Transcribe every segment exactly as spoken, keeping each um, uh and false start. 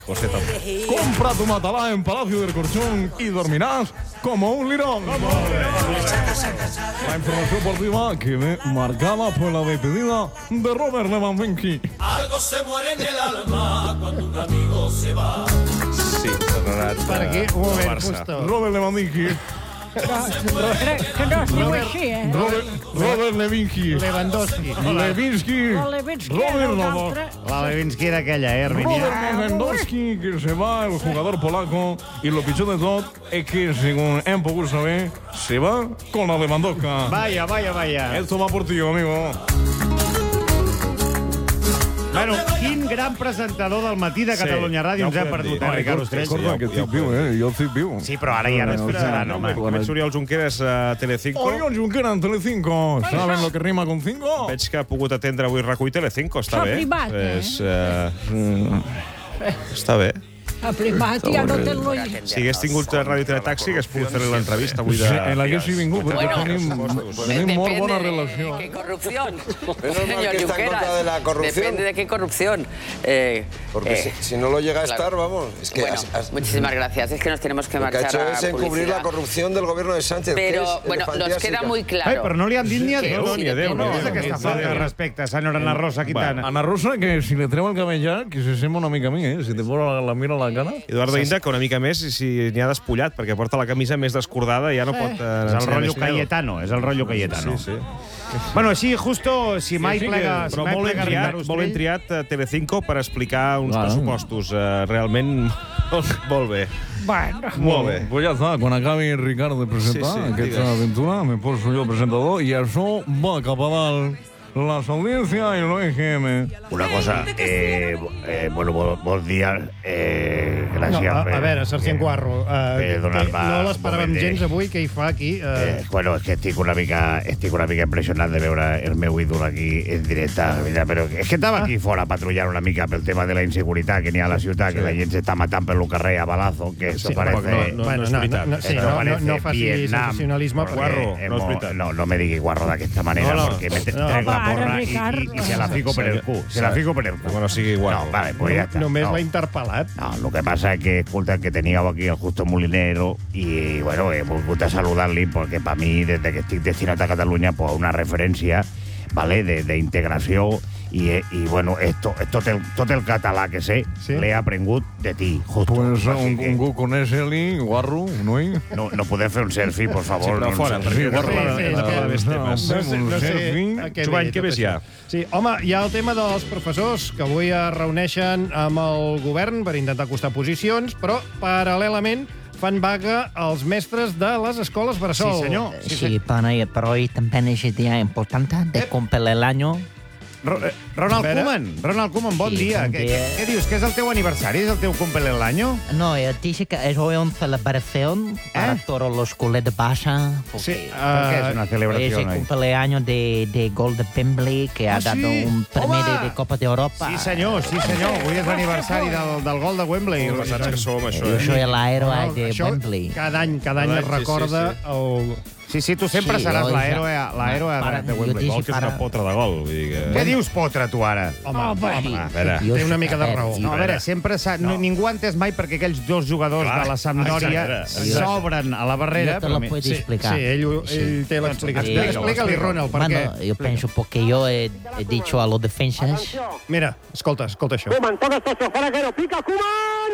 José Tom. Compra tu matalá en Palacio del Corchón y dormirás como un lirón. La información deportiva que ve marcada por la despedida de Robert Lewandowski. Algo se muere en el alma cuando un amigo se va. Sí, Renat. Per aquí, un moment, justo. Robert Lewandowski. Que no es diu així, eh? Robert, Robert Lewandowski. Lewandowski. Levinsky. O Levinsky, Robert el Lewandowski. altre. La Levinsky era aquella, eh, Robert Hermínia? Lewandowski, que se va, el jugador polaco, y lo pitjor de tot es que, según hem pogut saber, se va con la Lewandowska. Vaya, vaya, vaya. Esto va por ti, amigo. Bueno, quin gran presentador del matí de Catalunya Ràdio ens hem perdut, eh, Ricard Ostrell? Recorda que estic viu, eh? Jo estic viu. Sí, però ara ja no es pensaran, home. Comença Oriol Junqueras a Telecinco. Oriol Junqueras en Telecinco. ¿Saben lo que rima con cinco? Veig que ha pogut atendre avui RAC u i Telecinco. Està S'ha bé. privat, eh? És, eh, Està bé. A privat ja no té l'ull. Si hagués tingut Ràdio Teletaxi, hagués pogut fer l'entrevista avui de... Sí, en la que sí vingut, perquè Bueno, tenim, tenim molt bona relació. ¿Qué corrupción? Menos mal Señor que está en Junqueras. contra de la corrupción. Depende de qué corrupción. Eh, Porque eh, si, si no lo llega a claro. estar, vamos. Es que bueno, has- has- muchísimas gracias. Es que nos tenemos que lo que ha marchar hecho a es encubrir publicidad. la corrupción del gobierno de Sánchez. que Pero, es bueno, nos elefantiásica. queda muy claro. Ai, però no li han dit ni que adéu. no, si ni adéu, depende- no. Què és aquesta falta de respecte, senyora Ana Rosa Quintana? Ana Rosa, que si le treu el cabell ja, que se sembla una mica a mi, eh? Si te posa la, la mira a la cara. Eduardo Inda, que una mica més, i si n'hi ha despullat, perquè porta la camisa més descordada i ja no pot... Eh, És el ensenyar rotllo més miedo. Cayetano, és el rotllo Cayetano. Sí, sí. Bueno, així, justo, si mai Sí, sí, plega... que, si però mai molt ben plega triat, Ricard molt ben Ostrell- triat eh, Telecinco per explicar uns Clar. pressupostos eh, realment molt, molt bé. Bueno, Molt bé. Pues ja està, quan acabi Ricard de presentar Sí, sí, aquesta digues. aventura, me poso jo presentador i això va cap a dalt. Las audiencias y los E G M. Una cosa, eh, eh, bueno, bon, bon dia, eh, No, gràcies. a, a per- veure, Sergent Guarro, uh, per donar-me no un l'esperàvem moment de- gens avui, què hi fa aquí? Uh, Eh, bueno, és que estic una mica, estic una mica impressionat de veure el meu ídol aquí en directe, mira, però és que estava aquí fora patrullant una mica pel tema de la inseguretat que n'hi ha a la ciutat, que la gent s'està matant pel carrer a balazo, que això sí, parece... no, no, bueno, és no, veritat. no, no, sí, Esto no, no, parece no faci Vietnam. sensacionalisme. Porque Guarro, no hemos- es verdad. no, no me digui guarro d'aquesta manera, No, no. porque me te- No. traigo la Para, porra y, Ricard. y, y se la fico per el cu. Se la fico per el cu. Que no sigui guarro. No, vale, pues ya está. Només No. l'ha interpel·lat. No, lo que pasa es que, escolta, que teníeu aquí el Justo Molinero y, bueno, he volgut a saludar-li porque para mí, desde que estic destinat a Catalunya, pues una referència, ¿vale?, de, de integració i, i bueno, esto, tot, el, tot el català que sé Sí. l'he aprengut de ti, Justo. Pues Així un, que un gu conèixer-li, guarro, no hi? no, no podem fer un selfie, por favor. Sí, però no, fora, no, perquè Sí, guarro sí, la- sí, la- és la- que- més temes. No sé, no sé selfie. a què Joan, ve què tot ves això. ja? Sí, home, hi ha el tema dels professors, que avui es reuneixen amb el govern per intentar acostar posicions, però paral·lelament fan vaga els mestres de les escoles bressol. Sí, senyor. Sí, Sí, para, pero hoy también es el día importante de cumplir el año. Ro eh, Ronald A veure. Koeman, Ronald Koeman, bon Sí, dia. bon Què, dia. què, què dius? Que és el teu aniversari? És el teu cumple l'any? No, eh, dice que es hoy una celebración para todos los culés de Barça. porque Sí, Per què és una es celebració? el cumpleaños de, de Gol de Pembley, que ha Ah, dado sí? un premio Home! de, de Copa de Europa. Sí, senyor, sí, senyor. Avui és l'aniversari del, del gol de Wembley. Que pesats que som, això, Yo eh? soy el héroe No, de això Wembley. cada any, cada any Cada es any, sí, recorda sí, el... Sí, sí, tu sempre Sí, seràs jo l'héroe ja- l'héroe Para, de, de jo Wembley. dic- Vol que és para- una potra de gol. Vull dir que... Què dius, potre, tu, ara? Home, Home, home, A veure, Yo- té una mica de a ver, raó. y- No, a veure, sempre s'ha... No. Ningú ha entès mai perquè aquells dos jugadors Clar, de la Sampdoria exacte, exacte. s'obren a la barrera. Yo te però lo mi- puedo Sí, explicar. sí, ell, ell té l'explicació. Sí. Explica-li, Ronald, per Bueno, què. yo pienso porque yo he, he dicho a los defensas. Mira, escolta, escolta això. Koeman, todo esto hacia afuera, que lo pica, Koeman,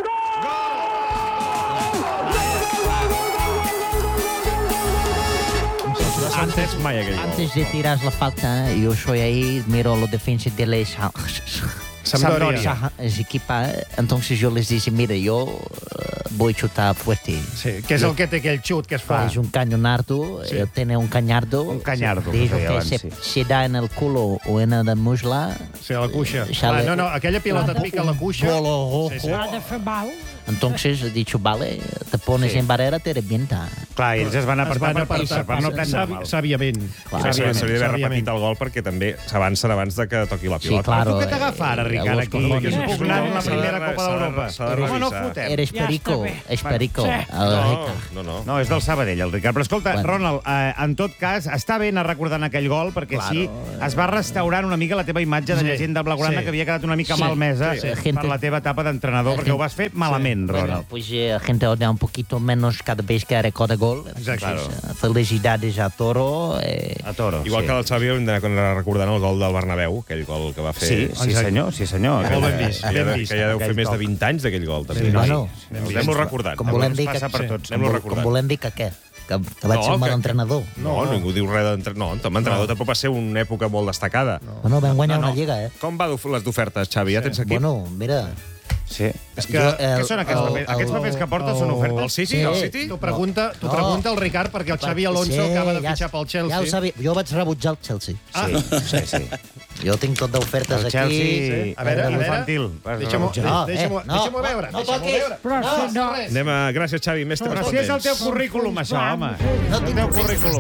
Antes mai aquell gol. Antes de tirar la falta, yo soy ahí, miro a los defensas de la Sa- Sampdoria. Sa- esa equipa, entonces yo les digo, mira, yo eh, voy a chutar fuerte. Sí, que és el que té aquell xut que es fa. Es un cañonardo, Sí. él tiene un cañardo. Un cañardo, Digo que se que llama, se, sí. se da en el culo o en el musla. Sí, a la cuixa. Sale- Ah, no, no, aquella pilota et pica a la cuixa. Bolo rojo. Sí, sí. ha de fer mal. Entonces he dicho, vale, te pones Sí. en barrera, te revienta. Clar, ells es van Es apartar van per, per, per no prendre savi- mal. Sàviament. Clar. S'hauria Sàviament, d'haver sàviament. repetit el gol perquè també s'avancen abans de que toqui la Sí, pilota. claro. Tu què t'agafa ara, eh, Ricard, a los aquí, cojones. que és impugnant la Sí, primera s'ha de- Copa s'ha de- d'Europa? s'ha de Home, no revisar. fotem. Eres Ja perico, està bé. és perico. Sí. El No, Ricard. no, no. No, és del Sabadell, el Ricard. Però escolta, Bueno. Ronald, eh, en tot cas, està bé anar recordant aquell gol, perquè Claro. així es va restaurant una mica la teva imatge de Sí, la gent del Blaugrana Sí. que havia quedat una mica Sí. malmesa Sí. eh, Gente- per la teva etapa d'entrenador, La perquè gente- ho vas fer malament, Bueno, Ronald. pues eh, la gente odia un poquito menos cada vez que recorda gol. Exacte. Claro. Eh, Felicidades a Toro. Eh, A Toro. Igual sí. que el Xavi hem d'anar recordant el gol del Bernabéu, aquell gol que va fer. Sí, sí, Exacte. senyor, sí, senyor. Molt ben Que vist, ja, ben de- vist. que ja deu fer Aquell més de toc. vint anys d'aquell gol, també. Sí, bueno, Anem-lo recordant. com volem dir Ens que, passa per tots. Anem-lo com recordant. volem dir que què? Que, que vaig No, ser un mal que- entrenador. No, no, ningú diu res d'entrenador. No, com a entrenador tampoc va ser una època molt destacada. Bueno, vam guanyar una lliga, eh? Com va les d'ofertes, Xavi? Ja tens equip? Bueno, mira... Sí. És que... Jo, eh, Què són aquests el- papers? Aquests el- papers que portes són el- ofertes? El City? Sí. El City? T'ho pregunta, t'ho No. pregunta el Ricard, perquè el Xavi Alonso Sí, acaba de ja- fitxar pel Chelsea. Ja ho sabia. Jo vaig rebutjar el Chelsea. Sí, sí, sí. Jo tinc tot d'ofertes El aquí. Chelsea... Sí. A veure, a veure. Infantil. Deixa'm-ho No, deixa'm eh, no, deixa'm veure. no deixa'm-ho toquis. veure. Però si no... Anem a... Gràcies, Xavi. Més temes Però si és el pendents. teu currículum, això, home. No El tinc teu res. currículum.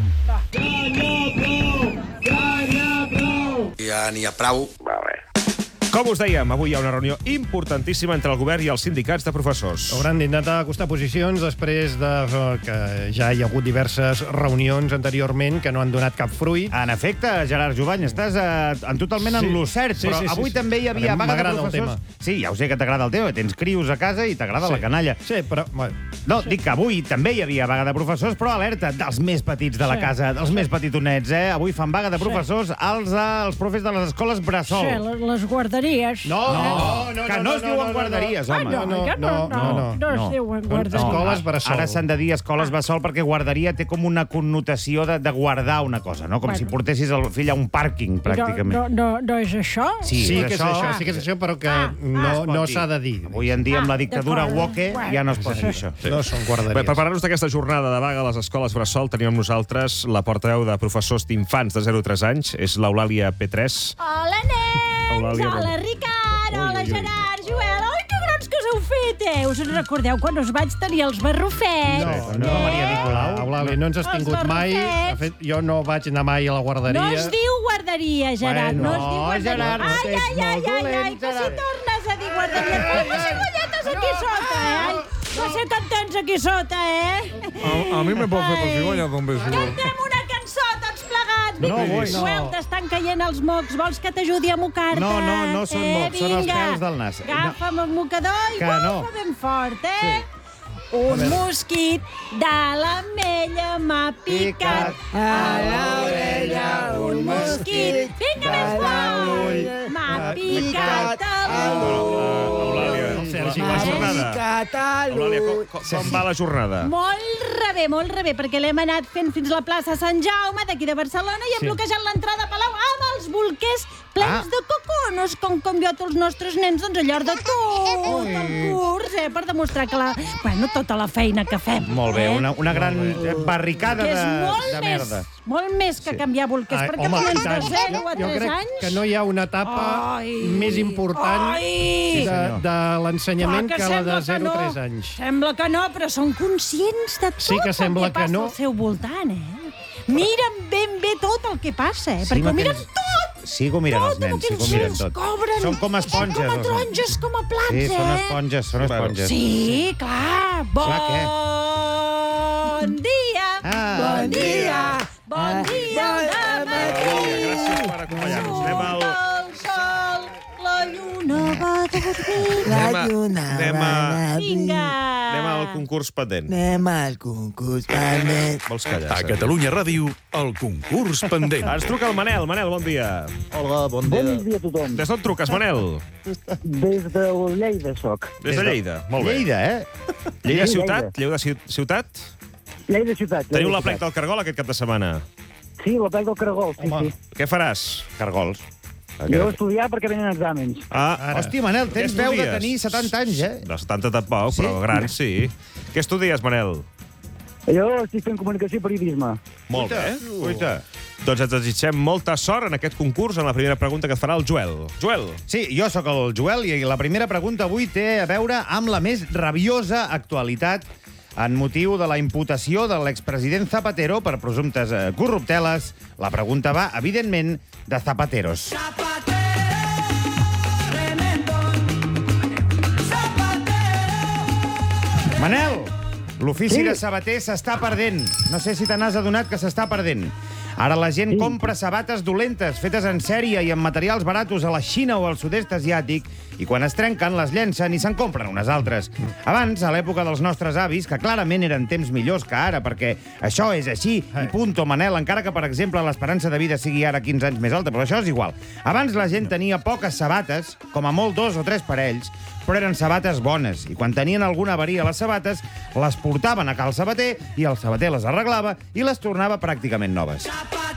Ja n'hi ha prou. Com us dèiem, avui hi ha una reunió importantíssima entre el govern i els sindicats de professors. Hauran d'intentar acostar posicions després de eh, que ja hi ha hagut diverses reunions anteriorment que no han donat cap fruit. En efecte, Gerard Jovany, estàs eh, en totalment en Sí. lo cert, Sí, però sí, sí, avui sí. també hi havia A mi vaga de m'agrada el professors. Sí, ja ho sé que t'agrada el tema, tens crios a casa i t'agrada la canalla. Sí, però... Bueno, No, dic que avui també hi havia vaga de professors, però alerta, dels més petits de la Sí. casa, dels més petitonets, eh? Avui fan vaga de professors als, eh, els profes de les escoles Sí, bressol. les- les guarderies. no, No, no, no, que no es diuen guarderies, Ah, home. no, No, que no, no, no, no, no, no. es diuen No, guarderies. escoles bressol. Ara s'han de dir escoles bressol perquè guarderia té com una connotació de, de guardar una cosa, no? Com Bueno. si portessis el fill a un pàrquing, pràcticament. No, no, no és això? Sí, Sí és que és això. això, sí que és això, però que Ah, no, Es pot no dir. s'ha de dir. Avui en dia, amb la Ah, dictadura d'acord. woke, Bueno. ja no es pot dir això. No són Bé, guarderies. per parlar-nos d'aquesta jornada de vaga a les escoles bressol, tenim amb nosaltres la portaveu de professors d'infants de zero a tres anys, és l'Eulàlia P tres. Hola, nens! Eulàlia, Hola, bon- Ricard! Ui, Hola, ui, ui. Gerard! Joel! Ai, que grans que us heu fet, eh? Us en recordeu quan us vaig tenir els barrufets? No, no, no, Maria Nicolau. Eulàlia, no ens has Els tingut mai. barrufets. De fet, jo no vaig anar mai a la guarderia. No es diu guarderia, Gerard, Bueno, no es diu guarderia. Gerard, no ai, ets ai, ai, molt ai, ai, dolent, que si Gerard. tornes a dir guarderia, farem les cigolletes aquí sota, eh? Ai, no sé cantants aquí sota, eh? A, a mi me pot fer pessigolles, don Bessigol. Cantem una cançó tots plegats. No Vinga. vull, no. Joel, t'estan caient els mocs. Vols que t'ajudi a mocar-te? No, no, no són eh, mocs, són els vinga. pèls del nas. Agafa'm el mocador i Que bufa no. ben fort, eh? Un mosquit de l'ametlla m'ha picat. A l'orella un mosquit. Vinga, més fort. M'ha picat a l'ull. Eulàlia, Sergi, la, la jornada. Eulàlia, com, com, com va la jornada? Molt rebé, molt rebé, perquè l'hem anat fent fins a la plaça Sant Jaume, d'aquí de Barcelona, i hem Sí. bloquejat l'entrada a Palau amb els bolquers plens Ah. de coconos, com com jo a tots els nostres nens, doncs allò de tot el curs, eh, per demostrar que la... Bueno, tota la feina que fem. Molt bé, eh? una, una gran eh, barricada Que de, és molt de més, merda. molt més que canviar bolquers, Ai, perquè home, com i nens de tant. zero a Jo tres crec anys... que no hi ha una etapa Ai. més important Ai. de, de l'ensenyament Clar que, la sembla de zero no. a tres anys. Sembla que no, però són conscients de tot Sí que sembla el que que passa no. al seu voltant, eh? Miren ben bé tot el que passa, eh? Sí, Perquè ma ho miren tens- tot! Sí que ho miren els Tot, amb nens, sí que ho aquells miren ulls tot. cobren. Són com esponges. Com a els nens. taronges, com a plats, Sí, eh? són esponges, són esponges. Sí, clar. Bon Clar, què? dia. Ah. Bon dia. Bon dia de matí. Gràcies per acompanyar-nos. Anem al... El sol, la lluna va a dormir. Anem a... Anem a... Vinga. Anem al concurs pendent. Anem al concurs pendent. Vols callar? A Catalunya Ràdio, el concurs pendent. Ens truca el Manel. Manel, bon dia. Hola, bon dia. Bon dia a tothom. Des d'on truques, Manel? Des de Lleida soc. Des de Lleida. Molt bé. Lleida, eh? Lleida Sí, ciutat? Lleida ci- ciutat? Lleida ciutat. Lleida Teniu la ciutat. plec del Cargol aquest cap de setmana. Sí, la plec del Caragol, sí, Home. sí. Què faràs? Cargols. Jo he estudiat perquè venen exàmens. Ah, Ara. Hòstia, Manel, tens Què veu de estudies? tenir setanta anys, eh? de setanta tampoc, Sí? però gran, sí. Què estudies, Manel? Jo estic fent comunicació i periodisme. Molt bé. Cuita. Doncs et desitgem molta sort en aquest concurs, en la primera pregunta que et farà el Joel. Joel, Sí, jo sóc el Joel i la primera pregunta avui té a veure amb la més rabiosa actualitat en motiu de la imputació de l'expresident Zapatero per presumptes eh, corrupteles. La pregunta va, evidentment, de Zapateros. Manel, l'ofici Sí. de sabater s'està perdent. No sé si te n'has adonat que s'està perdent. Ara la gent sí. compra sabates dolentes, fetes en sèrie i amb materials baratos a la Xina o al sud-est asiàtic, i quan es trenquen, les llencen i se'n compren unes altres. Abans, a l'època dels nostres avis, que clarament eren temps millors que ara, perquè això és així, i punto, Manel, encara que, per exemple, l'esperança de vida sigui ara quinze anys més alta, però això és igual. Abans la gent tenia poques sabates, com a molt dos o tres parells, però eren sabates bones, i quan tenien alguna avaria a les sabates, les portaven a cal sabater, i el sabater les arreglava i les tornava pràcticament noves.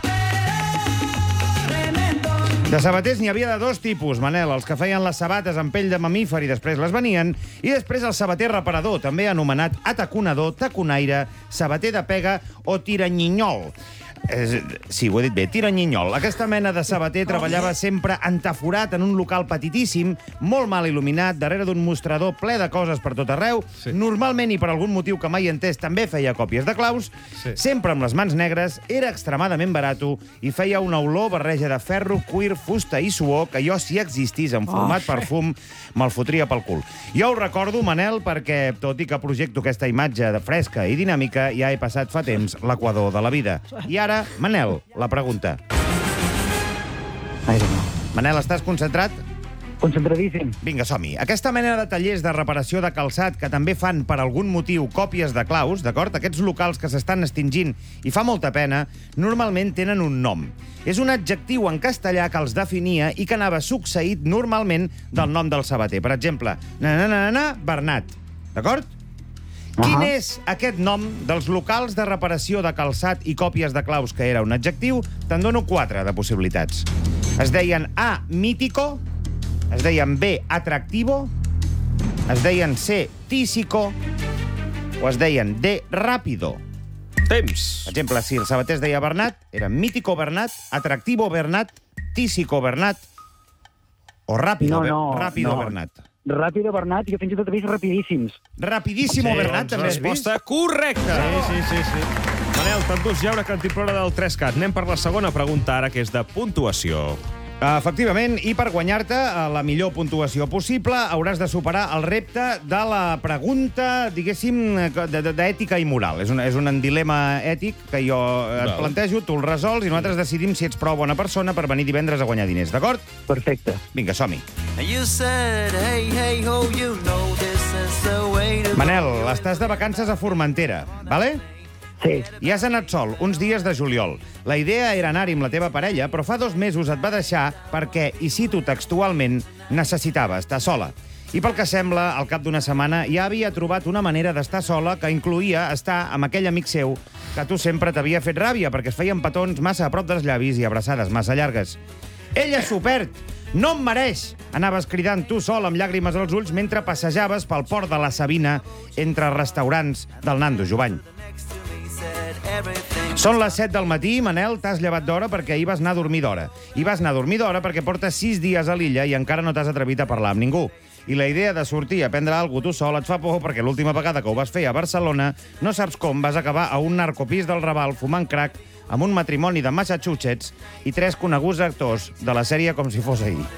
De sabaters n'hi havia de dos tipus, Manel, els que feien les sabates amb pell de mamífer i després les venien, i després el sabater reparador, també anomenat ataconador, taconaire, sabater de pega o tiranyinyol. Eh, sí, ho he dit bé, tiranyinyol. Aquesta mena de sabater treballava sempre entaforat en un local petitíssim, molt mal il·luminat, darrere d'un mostrador ple de coses per tot arreu. Sí. Normalment, i per algun motiu que mai he entès, també feia còpies de claus, sí. sempre amb les mans negres, era extremadament barato i feia una olor barreja de ferro, cuir, fusta i suor que jo, si existís en format oh, perfum, me'l fotria pel cul. Jo ho recordo, Manel, perquè, tot i que projecto aquesta imatge de fresca i dinàmica, ja he passat fa temps l'equador de la vida. I ara, Manel, la pregunta. Ai, no. Manel, estàs concentrat? Concentradíssim. Vinga, som-hi. Aquesta mena de tallers de reparació de calçat que també fan, per algun motiu, còpies de claus, d'acord? Aquests locals que s'estan extingint i fa molta pena, normalment tenen un nom. És un adjectiu en castellà que els definia i que anava succeït normalment del nom del sabater. Per exemple, na na na na Bernat. D'acord? Uh-huh. Quin és aquest nom dels locals de reparació de calçat i còpies de claus que era un adjectiu? Te'n dono quatre de possibilitats. Es deien A, mítico, es deien B, atractivo, es deien C, tísico, o es deien D, rápido. Temps. Per exemple, si el sabater es deia Bernat, era mítico Bernat, atractivo Bernat, tísico Bernat o rápido, No, no, rápido no. Bernat. Ràpido, Bernat, i jo fins i tot he vist rapidíssims. Rapidíssimo Sí, Bernat, també has vist? resposta correcta. Sí, sí, sí, sí. Manel, t'endús ja una cantimplora del tres cat. Anem per la segona pregunta ara, que és de puntuació. Efectivament, i per guanyar-te la millor puntuació possible hauràs de superar el repte de la pregunta, diguéssim, d'ètica i moral. És un, és un dilema ètic que jo et plantejo, tu el resols i nosaltres decidim si ets prou bona persona per venir divendres a guanyar diners, d'acord? Perfecte. Vinga, som-hi. Manel, estàs de vacances a Formentera, vale? Sí. I has anat sol, uns dies de juliol. La idea era anar-hi amb la teva parella, però fa dos mesos et va deixar perquè, i cito textualment, necessitava estar sola. I pel que sembla, al cap d'una setmana ja havia trobat una manera d'estar sola que incloïa estar amb aquell amic seu que tu sempre t'havia fet ràbia perquè es feien petons massa a prop dels llavis i abraçades massa llargues. Ella s'ho perd! No em mereix! Anaves cridant tu sol amb llàgrimes als ulls mentre passejaves pel port de la Sabina entre restaurants del Nando Jovany. Són les set del matí, Manel, t'has llevat d'hora perquè ahir vas anar a dormir d'hora. I vas anar a dormir d'hora perquè portes sis dies a l'illa i encara no t'has atrevit a parlar amb ningú. I la idea de sortir a prendre alguna cosa tu sol et fa por perquè l'última vegada que ho vas fer a Barcelona no saps com vas acabar a un narcopís del Raval fumant crack amb un matrimoni de Massachusetts i tres coneguts actors de la sèrie Com si fos ahir.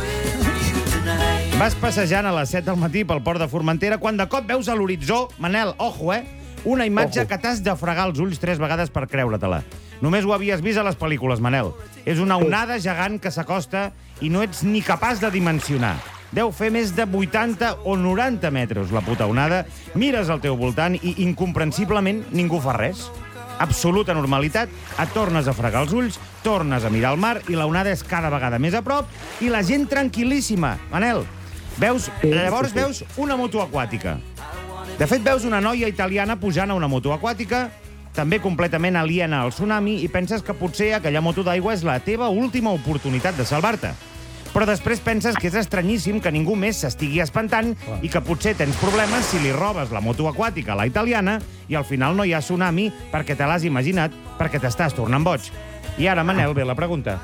Vas passejant a les set del matí pel port de Formentera quan de cop veus a l'horitzó, Manel, ojo, eh? Una imatge Ojo. que t'has de fregar els ulls tres vegades per creure-te-la. Només ho havies vist a les pel·lícules, Manel. És una onada gegant que s'acosta i no ets ni capaç de dimensionar. Deu fer més de vuitanta o noranta metres, la puta onada. Mires al teu voltant i, incomprensiblement, ningú fa res. Absoluta normalitat, et tornes a fregar els ulls, tornes a mirar el mar i la onada és cada vegada més a prop i la gent tranquil·líssima. Manel, veus, Sí, llavors sí, sí. veus una moto aquàtica. De fet, veus una noia italiana pujant a una moto aquàtica, també completament aliena al tsunami, i penses que potser aquella moto d'aigua és la teva última oportunitat de salvar-te. Però després penses que és estranyíssim que ningú més s'estigui espantant i que potser tens problemes si li robes la moto aquàtica a la italiana i al final no hi ha tsunami perquè te l'has imaginat, perquè t'estàs tornant boig. I ara, Manel, ve la pregunta.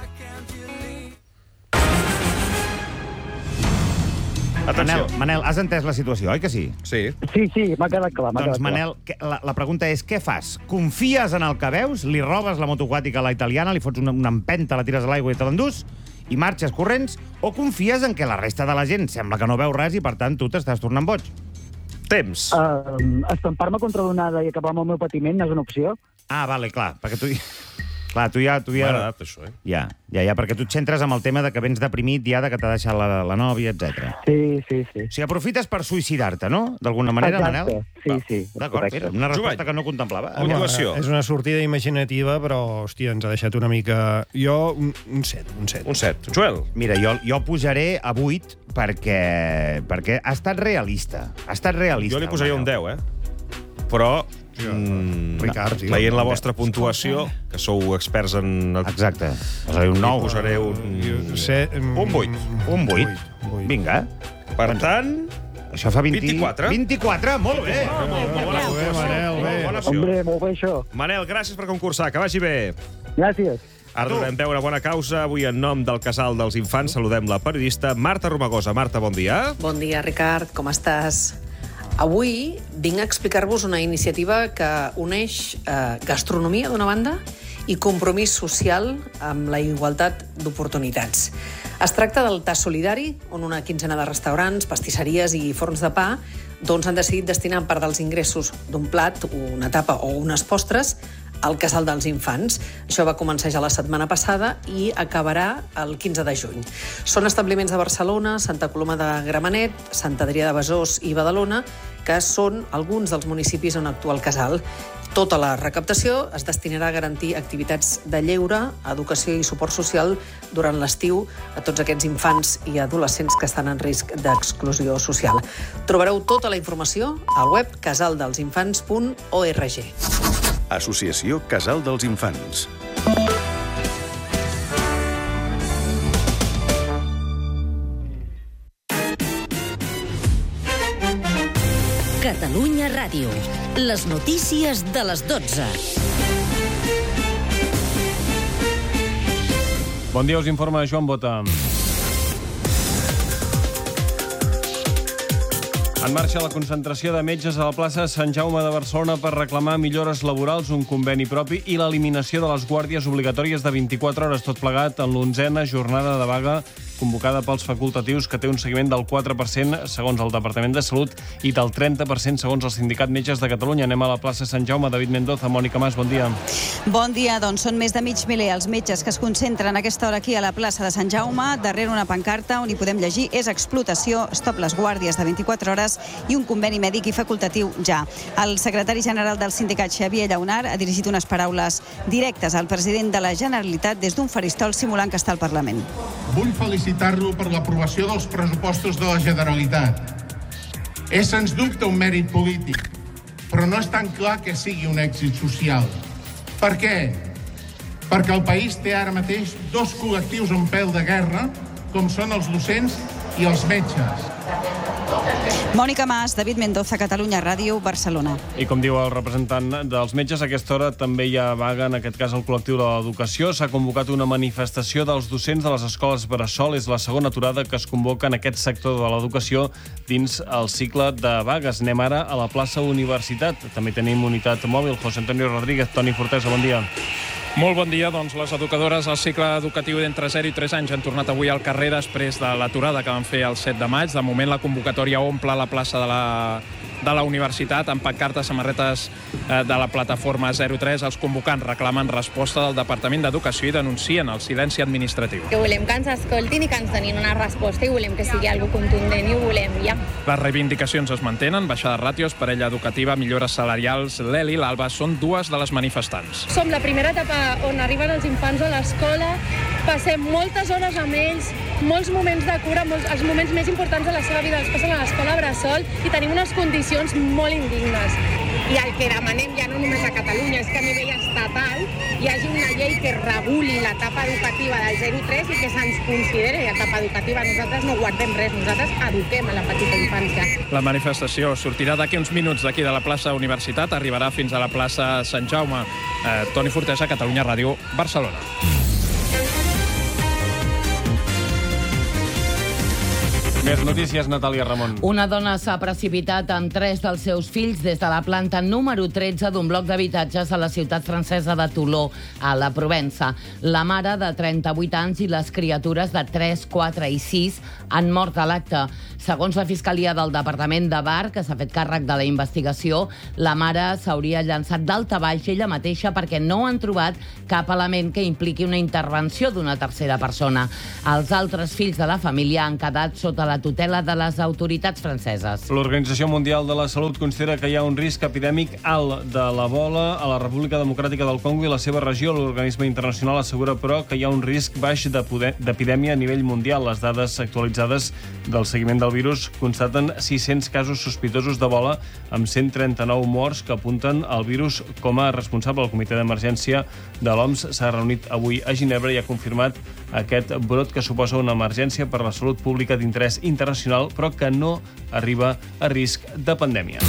Manel, Manel, has entès la situació, oi que sí? Sí. Sí, sí, m'ha quedat clar. m'ha Doncs, quedat clar. Manel, que- la, la pregunta és, què fas? Confies en el que veus? Li robes la moto aquàtica a la italiana, li fots una, una empenta, la tires a l'aigua i te l'endús? I marxes corrents? O confies en que la resta de la gent sembla que no veu res i, per tant, tu t'estàs tornant boig? Temps. Uh, estampar-me contra l'onada i acabar amb el meu patiment és una opció? Ah, vale, clar, perquè tu... Clar, tu ja... Tu ja... M'ha agradat, això, eh? Ja, ja, ja, perquè tu et centres amb el tema de que vens deprimit ja, de que t'ha deixat la, la nòvia, etcètera. Sí, sí, sí. O sigui, aprofites per suïcidar-te, no? D'alguna manera, Exacte. Manel? Sí, sí. D'acord, correcte. mira, una resposta Jovany. que no contemplava. Puntuació. És una sortida imaginativa, però, hòstia, ens ha deixat una mica... Jo, un, un set, un set. Un set. Joel. Mira, jo, jo pujaré a vuit perquè, perquè ha estat realista. Ha estat realista. Jo li posaria un deu, eh? Però... Mm, Ricard, tio. Veient la vostra puntuació, que sou experts en... Exacte. Posaré un nou. Posaré un... Set, Un vuit. Un vuit. Vinga. Per tant... Això fa vint... vint-i-quatre. vint-i-quatre, molt bé. Molt bona Bé, Manel, bé. Bona opció. Hombre, molt bé això. Manel, gràcies per concursar, que vagi bé. Gràcies. Ara donem peu a una bona causa. Avui, en nom del Casal dels Infants, saludem la periodista Marta Romagosa. Marta, bon dia. Bon dia, Ricard, com estàs? Avui vinc a explicar-vos una iniciativa que uneix eh, gastronomia, d'una banda, i compromís social amb la igualtat d'oportunitats. Es tracta del Tas Solidari, on una quinzena de restaurants, pastisseries i forns de pa doncs han decidit destinar part dels ingressos d'un plat, una tapa o unes postres al Casal dels Infants. Això va començar ja la setmana passada i acabarà el quinze de juny. Són establiments de Barcelona, Santa Coloma de Gramenet, Sant Adrià de Besòs i Badalona, que són alguns dels municipis on actua el casal. Tota la recaptació es destinarà a garantir activitats de lleure, educació i suport social durant l'estiu a tots aquests infants i adolescents que estan en risc d'exclusió social. Trobareu tota la informació al web casal dels infants punt org. Associació Casal dels Infants. Catalunya Ràdio. Les notícies de les dotze. Bon dia, us informa Joan Bota. En marxa la concentració de metges a la plaça Sant Jaume de Barcelona per reclamar millores laborals, un conveni propi i l'eliminació de les guàrdies obligatòries de vint-i-quatre hores, tot plegat en l'onzena jornada de vaga convocada pels facultatius, que té un seguiment del quatre per cent segons el Departament de Salut i del trenta per cent segons el Sindicat Metges de Catalunya. Anem a la plaça Sant Jaume. David Mendoza, Mònica Mas, bon dia. Bon dia, doncs són més de mig miler els metges que es concentren a aquesta hora aquí a la plaça de Sant Jaume, darrere una pancarta on hi podem llegir és explotació, stop les guàrdies de vint-i-quatre hores i un conveni mèdic i facultatiu ja. El secretari general del sindicat, Xavier Llaunar, ha dirigit unes paraules directes al president de la Generalitat des d'un faristol simulant que està al Parlament. Vull felicitar-lo per l'aprovació dels pressupostos de la Generalitat. És sens dubte un mèrit polític, però no és tan clar que sigui un èxit social. Per què? Perquè el país té ara mateix dos col·lectius en peu de guerra, com són els docents i els metges. Mònica Mas, David Mendoza, Catalunya Ràdio, Barcelona. I com diu el representant dels metges, a aquesta hora també hi ha vaga, en aquest cas el col·lectiu de l'educació. S'ha convocat una manifestació dels docents de les escoles bressol. És la segona aturada que es convoca en aquest sector de l'educació dins el cicle de vagues. Anem ara a la plaça Universitat. També tenim unitat mòbil. José Antonio Rodríguez, Toni Fortesa, bon dia. Molt bon dia. Doncs les educadores al cicle educatiu d'entre zero i tres anys han tornat avui al carrer després de l'aturada que van fer el set de maig. De moment la convocatòria omple la plaça de la, de la universitat amb pancartes, samarretes eh, de la plataforma zero tres. Els convocants reclamen resposta del Departament d'Educació i denuncien el silenci administratiu. Que volem que ens escoltin i que ens donin una resposta i volem que sigui algo contundent i ho volem ja. Les reivindicacions es mantenen, baixada de ràtios, parella educativa, millores salarials. L'Eli i l'Alba són dues de les manifestants. Som la primera etapa on arriben els infants a l'escola, passem moltes hores amb ells, molts moments de cura, molts, els moments més importants de la seva vida els passen a l'escola bressol i tenim unes condicions molt indignes. I el que demanem ja no només a Catalunya és que a nivell estatal hi hagi una llei que reguli l'etapa educativa del zero tres i que se'ns consideri etapa educativa. Nosaltres no guardem res, nosaltres eduquem a la petita infància. La manifestació sortirà d'aquí uns minuts d'aquí de la plaça Universitat, arribarà fins a la plaça Sant Jaume. Eh, Toni Fortesa, Catalunya Ràdio, Barcelona. Més notícies, Natàlia Ramon. Una dona s'ha precipitat amb tres dels seus fills des de la planta número tretze d'un bloc d'habitatges a la ciutat francesa de Toulon, a la Provença. La mare, de trenta-vuit anys, i les criatures de tres, quatre i sis han mort a l'acte. Segons la Fiscalia del Departament de Var, que s'ha fet càrrec de la investigació, la mare s'hauria llançat d'alta baix ella mateixa perquè no han trobat cap element que impliqui una intervenció d'una tercera persona. Els altres fills de la família han quedat sota la tutela de les autoritats franceses. L'Organització Mundial de la Salut considera que hi ha un risc epidèmic alt de l'Ebola a la República Democràtica del Congo i la seva regió. L'organisme internacional assegura, però, que hi ha un risc baix d'epidèmia a nivell mundial. Les dades actualitzades del seguiment del virus constaten sis-cents casos sospitosos d'Ebola amb cent trenta-nou morts que apunten al virus com a responsable. El comitè d'emergència de l'O M S s'ha reunit avui a Ginebra i ha confirmat aquest brot que suposa una emergència per la salut pública d'interès internacional, però que no arriba a risc de pandèmia.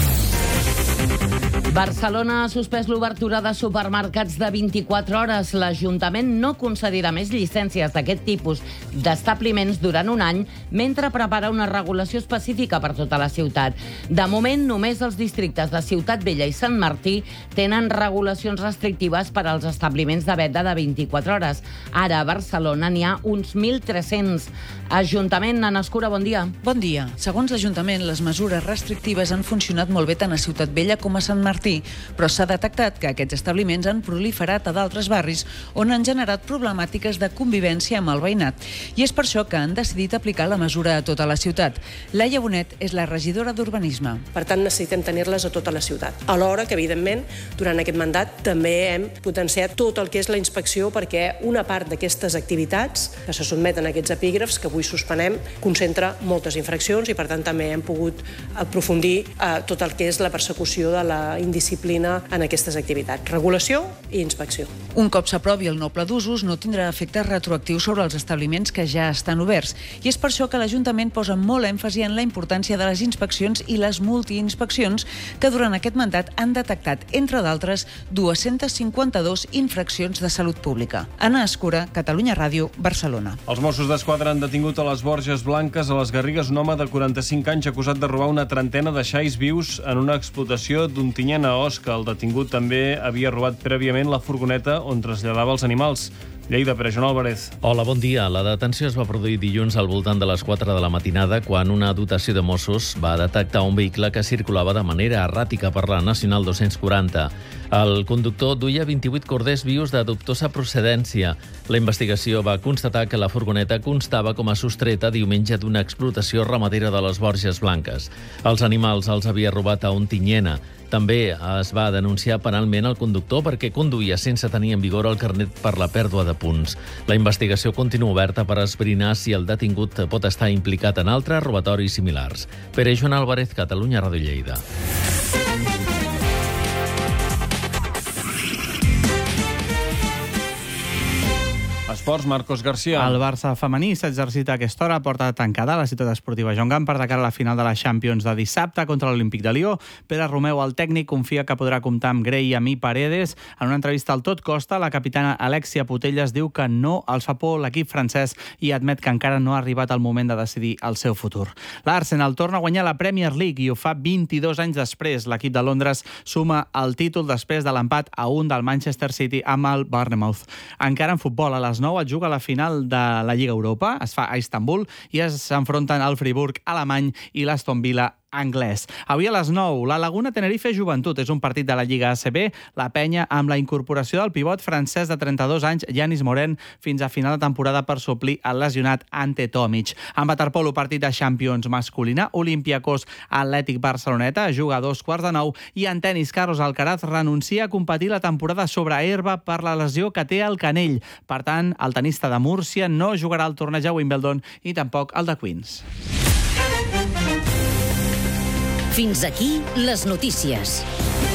Barcelona ha suspès l'obertura de supermercats de vint-i-quatre hores. L'Ajuntament no concedirà més llicències d'aquest tipus d'establiments durant un any mentre prepara una regulació específica per tota la ciutat. De moment, només els districtes de Ciutat Vella i Sant Martí tenen regulacions restrictives per als establiments de venda de vint-i-quatre hores. Ara, a Barcelona n'hi ha uns mil tres-cents. Ajuntament, Anna Escura, bon dia. Bon dia. Segons l'Ajuntament, les mesures restrictives han funcionat molt bé tant a Ciutat Vella com a Sant Martí, però s'ha detectat que aquests establiments han proliferat a d'altres barris on han generat problemàtiques de convivència amb el veïnat. I és per això que han decidit aplicar la mesura a tota la ciutat. Laia Bonet és la regidora d'Urbanisme. Per tant, necessitem tenir-les a tota la ciutat. Alhora que, evidentment, durant aquest mandat també hem potenciat tot el que és la inspecció perquè una part d'aquestes activitats que se sotmeten a aquests epígrafs que avui suspenem concentra moltes infraccions i, per tant, també hem pogut aprofundir a tot el que és la persecució de la indisciplina en aquestes activitats. Regulació i inspecció. Un cop s'aprovi el nou pla d'usos, no tindrà efectes retroactius sobre els establiments que ja estan oberts. I és per això que l'Ajuntament posa molt èmfasi en la importància de les inspeccions i les multiinspeccions que durant aquest mandat han detectat, entre d'altres, dues-centes cinquanta-dues infraccions de salut pública. Anna Escura, Catalunya Ràdio, Barcelona. Els Mossos d'Esquadra han detingut a les Borges Blanques, a les Garrigues, un home de quaranta-cinc anys acusat de robar una trentena de xais vius en una explotació d'Ontinyent a Osca. El detingut també havia robat prèviament la furgoneta on traslladava els animals. Lleida, Pere Joan Álvarez. Hola, bon dia. La detenció es va produir dilluns al voltant de les quatre de la matinada quan una dotació de Mossos va detectar un vehicle que circulava de manera erràtica per la Nacional dos-cents quaranta. El conductor duia vint-i-vuit corders vius de dubtosa procedència. La investigació va constatar que la furgoneta constava com a sostreta diumenge d'una explotació ramadera de les Borges Blanques. Els animals els havia robat a Ontinyent. També es va denunciar penalment el conductor perquè conduïa sense tenir en vigor el carnet per la pèrdua de punts. La investigació continua oberta per esbrinar si el detingut pot estar implicat en altres robatoris similars. Pere Joan Álvarez, Catalunya Ràdio Lleida. Esports, Marcos García. El Barça femení s'exercita a aquesta hora a porta tancada a la ciutat esportiva Joan Gamper de cara a la final de la Champions de dissabte contra l'Olímpic de Lió. Pere Romeu, el tècnic, confia que podrà comptar amb Grey i Amí Paredes. En una entrevista al Tot Costa, la capitana Alexia Putellas diu que no els fa por l'equip francès i admet que encara no ha arribat el moment de decidir el seu futur. L'Arsenal torna a guanyar la Premier League i ho fa vint-i-dos anys després. L'equip de Londres suma el títol després de l'empat a un del Manchester City amb el Bournemouth. Encara en futbol, a les nou es juga la final de la Lliga Europa, es fa a Istanbul i es s'enfronten el Friburg alemany i l'Aston Villa anglès. Avui a les nou, la Laguna Tenerife Joventut és un partit de la Lliga A C B, la penya amb la incorporació del pivot francès de trenta-dos anys, Yanis Moren, fins a final de temporada per suplir el lesionat Ante Tomic. En waterpolo, partit de Champions masculina, Olympiacos Atlètic Barceloneta juga a dos quarts de nou i en tenis, Carlos Alcaraz renuncia a competir la temporada sobre herba per la lesió que té al canell. Per tant, el tenista de Múrcia no jugarà el torneig a Wimbledon i tampoc el de Queens. Fins aquí les notícies.